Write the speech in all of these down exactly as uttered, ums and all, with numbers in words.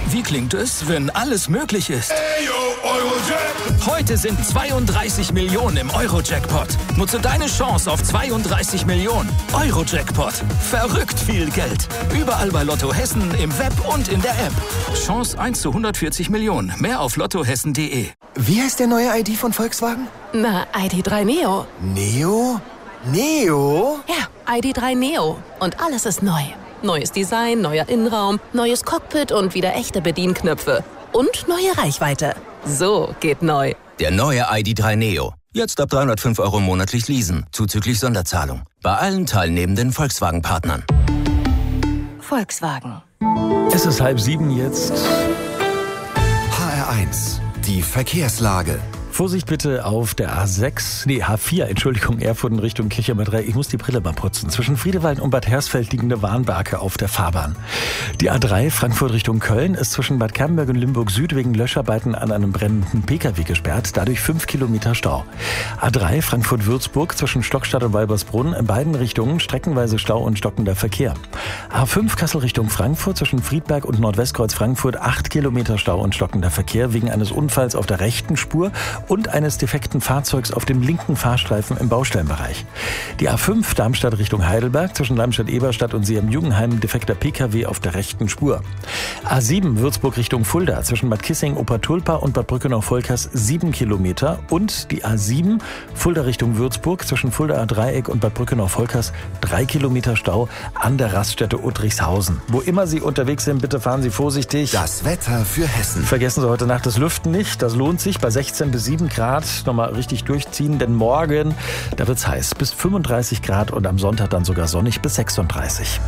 Wie klingt es, wenn alles möglich ist? Eurojackpot. Heute sind zweiunddreißig Millionen im Euro-Jackpot. Nutze deine Chance auf zweiunddreißig Millionen. Euro-Jackpot. Verrückt viel Geld. Überall bei Lotto Hessen, im Web und in der App. Chance eins zu hundertvierzig Millionen. Mehr auf lottohessen punkt de. Wie heißt der neue I D von Volkswagen? Na, I D drei Neo. Neo? Neo? Ja, I D drei Neo. Und alles ist neu. Neues Design, neuer Innenraum, neues Cockpit und wieder echte Bedienknöpfe. Und neue Reichweite. So geht neu. Der neue I D drei Neo. Jetzt ab dreihundertfünf Euro monatlich leasen, zuzüglich Sonderzahlung. Bei allen teilnehmenden Volkswagen-Partnern. Volkswagen. Es ist halb sieben jetzt. H R eins. Die Verkehrslage. Vorsicht bitte auf der A sechs, nee H vier, Entschuldigung, Erfurt in Richtung Kirchheimer. Ich muss die Brille mal putzen. Zwischen Friedewald und Bad Hersfeld liegende Warnwerke auf der Fahrbahn. Die A drei Frankfurt Richtung Köln ist zwischen Bad Kernberg und Limburg Süd wegen Löscharbeiten an einem brennenden Pkw gesperrt, dadurch fünf Kilometer Stau. A drei Frankfurt-Würzburg zwischen Stockstadt und Walbersbrunn in beiden Richtungen streckenweise Stau und stockender Verkehr. A fünf Kassel Richtung Frankfurt zwischen Friedberg und Nordwestkreuz Frankfurt acht Kilometer Stau und stockender Verkehr wegen eines Unfalls auf der rechten Spur und eines defekten Fahrzeugs auf dem linken Fahrstreifen im Baustellenbereich. Die A fünf Darmstadt Richtung Heidelberg zwischen Darmstadt-Eberstadt und Seeam-Jugenheim defekter Pkw auf der rechten Spur. A sieben Würzburg Richtung Fulda zwischen Bad Kissing, Obertulpa und Bad Brückenau-Volkers sieben Kilometer und die A sieben Fulda Richtung Würzburg zwischen Fuldaer Dreieck und Bad Brückenau-Volkers drei Kilometer Stau an der Raststätte Uttrichshausen. Wo immer Sie unterwegs sind, bitte fahren Sie vorsichtig. Das Wetter für Hessen. Vergessen Sie heute Nacht das Lüften nicht. Das lohnt sich bei sechzehn bis sieben Grad. Nochmal richtig durchziehen, denn morgen, da wird's heiß. Bis fünfunddreißig Grad und am Sonntag dann sogar sonnig bis sechsunddreißig.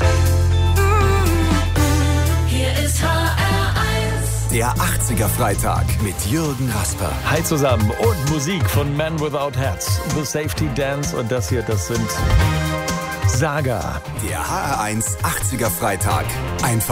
Hier ist H R eins. Der achtziger Freitag mit Jürgen Rasper. Hi zusammen und Musik von Man Without Hats, The Safety Dance und das hier, das sind Saga. Der H R eins achtziger Freitag. Einfach